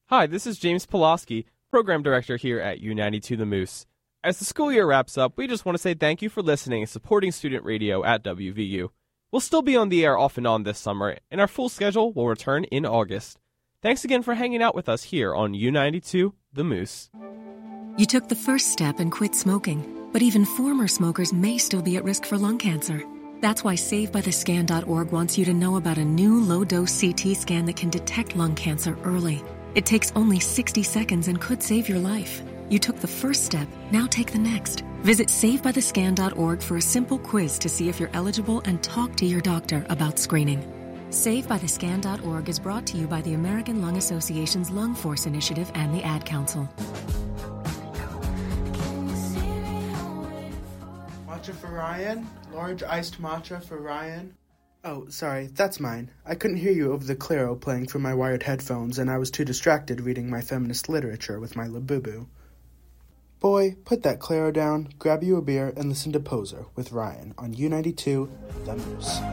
Hi, this is James Pulaski, Program Director here at U92 The Moose. As the school year wraps up, we just want to say thank you for listening and supporting student radio at WVU. We'll still be on the air off and on this summer, and our full schedule will return in August. Thanks again for hanging out with us here on U92 The Moose. You took the first step and quit smoking, but even former smokers may still be at risk for lung cancer. That's why SaveByTheScan.org wants you to know about a new low-dose CT scan that can detect lung cancer early. It takes only 60 seconds and could save your life. You took the first step, now take the next. Visit SaveByTheScan.org for a simple quiz to see if you're eligible and talk to your doctor about screening. SaveByTheScan.org is brought to you by the American Lung Association's Lung Force Initiative and the Ad Council. Matcha for Ryan? Large iced matcha for Ryan? Oh, sorry, that's mine. I couldn't hear you over the Claro playing through my wired headphones, and I was too distracted reading my feminist literature with my Labubu. Boy, put that Claro down, grab you a beer, and listen to Poser with Ryan on U92 The Moose.